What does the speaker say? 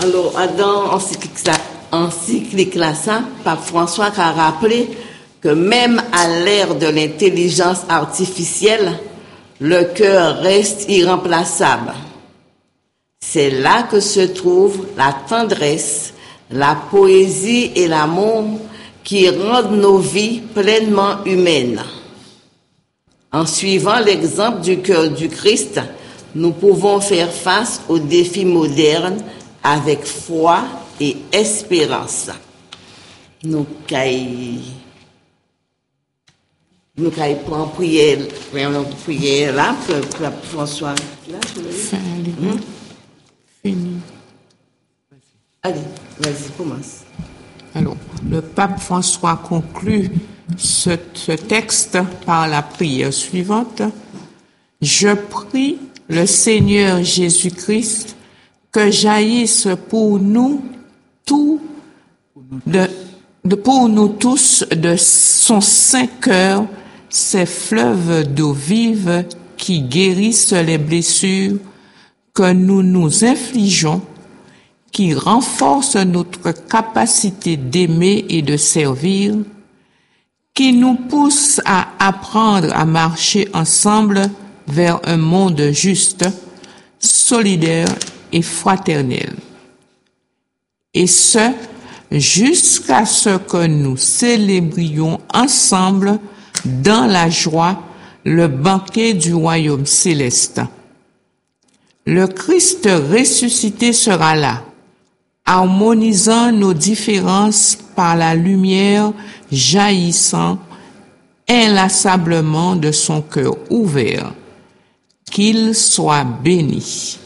Alors, dans encyclique là, ça, Pape François a rappelé que même à l'ère de l'intelligence artificielle, le cœur reste irremplaçable. C'est là que se trouve la tendresse, la poésie et l'amour qui rendent nos vies pleinement humaines. En suivant l'exemple du cœur du Christ, nous pouvons faire face aux défis modernes avec foi et espérance. Nous prendre prière là, pour François. Fini. Allez, vas-y, commence. Alors, le pape François conclut ce texte par la prière suivante. Je prie le Seigneur Jésus-Christ que jaillisse pour nous tous de son saint cœur ces fleuves d'eau vive qui guérissent les blessures que nous nous infligeons, qui renforcent notre capacité d'aimer et de servir, qui nous poussent à apprendre à marcher ensemble vers un monde juste, solidaire et fraternel. Et ce, jusqu'à ce que nous célébrions ensemble dans la joie le banquet du royaume céleste. Le Christ ressuscité sera là, harmonisant nos différences par la lumière jaillissant inlassablement de son cœur ouvert. Qu'il soit béni.